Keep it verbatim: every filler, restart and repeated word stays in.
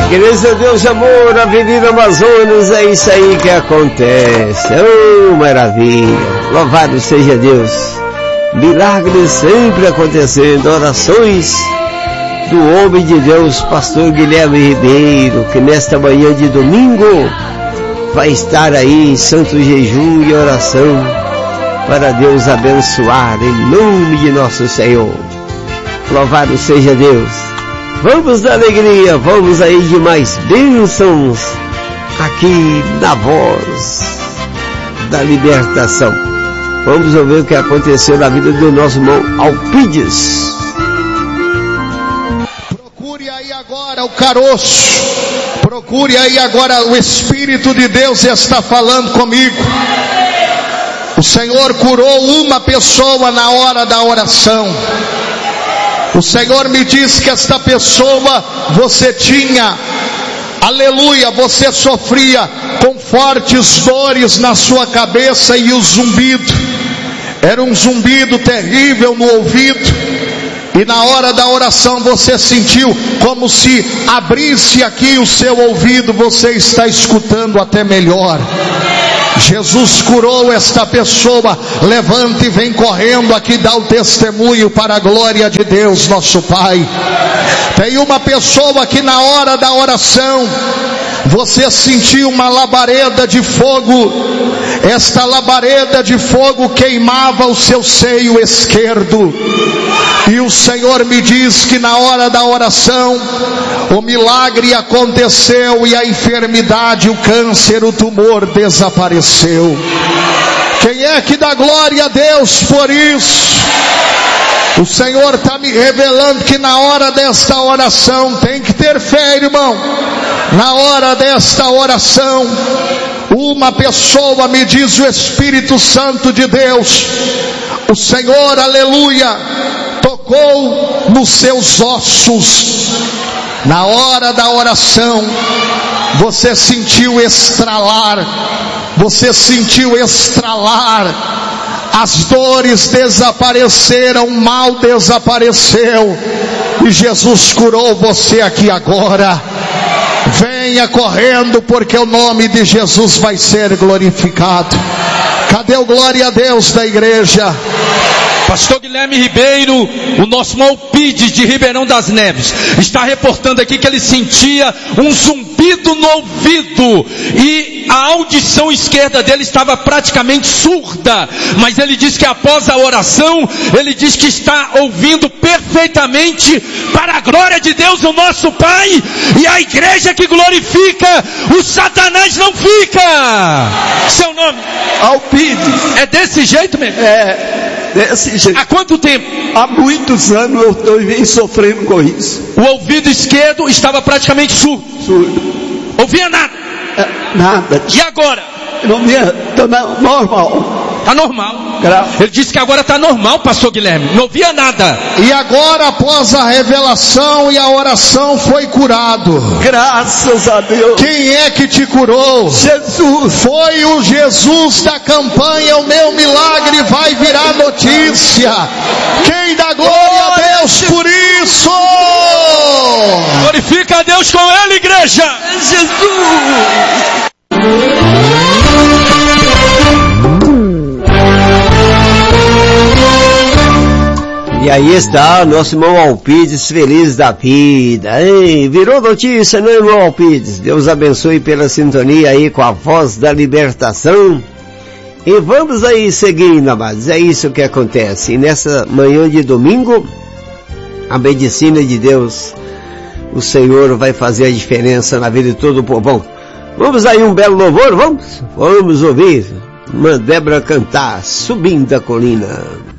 Igreja Deus de Amor, Avenida Amazonas, é isso aí que acontece. Oh, maravilha! Louvado seja Deus! Milagres sempre acontecendo, orações do homem de Deus, pastor Guilherme Ribeiro, que nesta manhã de domingo vai estar aí em santo jejum e oração para Deus abençoar em nome de nosso Senhor. Louvado seja Deus! Vamos da alegria, vamos aí de mais bênçãos aqui na voz da libertação. Vamos ouvir o que aconteceu na vida do nosso irmão Alpides. Procure aí agora o caroço, procure aí agora, o Espírito de Deus está falando comigo. O Senhor curou uma pessoa na hora da oração. O Senhor me disse que esta pessoa, você tinha, aleluia, você sofria com fortes dores na sua cabeça e o zumbido, era um zumbido terrível no ouvido, e na hora da oração você sentiu como se abrisse aqui o seu ouvido, você está escutando até melhor. Jesus curou esta pessoa. Levante e vem correndo aqui dar o testemunho para a glória de Deus nosso Pai. Tem uma pessoa que na hora da oração você sentiu uma labareda de fogo. Esta labareda de fogo queimava o seu seio esquerdo, e o Senhor me diz que na hora da oração o milagre aconteceu, e a enfermidade, o câncer, o tumor desapareceu. Quem é que dá glória a Deus por isso? O Senhor está me revelando que na hora desta oração, tem que ter fé, irmão. Na hora desta oração, uma pessoa, me diz o Espírito Santo de Deus, o Senhor, aleluia, tocou nos seus ossos. Na hora da oração, você sentiu estralar, você sentiu estralar, as dores desapareceram, o mal desapareceu, e Jesus curou você aqui agora. Venha correndo, porque o nome de Jesus vai ser glorificado. Cadê o glória a Deus da igreja? Pastor Guilherme Ribeiro, o nosso Malpide de Ribeirão das Neves, está reportando aqui que ele sentia um zumbido no ouvido e a audição esquerda dele estava praticamente surda, mas ele diz que após a oração, ele diz que está ouvindo perfeitamente para a glória de Deus, o nosso Pai, e a igreja que glorifica, o Satanás não fica. Seu nome? Alpides. É desse jeito mesmo? É. Desse jeito. Há quanto tempo? Há muitos anos eu estou vem sofrendo com isso. O ouvido esquerdo estava praticamente surdo. Surdo. Ouvia nada? É, nada. E agora? Não via, estou normal. Está normal. Graças. Ele disse que agora está normal, pastor Guilherme. Não ouvia nada. E agora, após a revelação e a oração, foi curado. Graças a Deus. Quem é que te curou? Jesus. Foi o Jesus da campanha. O meu milagre vai virar notícia. Quem dá glória a Deus por isso? Glorifica a Deus com ele, igreja. Jesus. E aí está nosso irmão Alpides, feliz da vida. Ei, virou notícia, né, irmão Alpides? Deus abençoe pela sintonia aí com a voz da libertação. E vamos aí seguindo, amados. É isso que acontece. E nessa manhã de domingo, a medicina de Deus, o Senhor vai fazer a diferença na vida de todo o povo. Bom, vamos aí um belo louvor, vamos? Vamos ouvir uma Débora cantar, Subindo a Colina.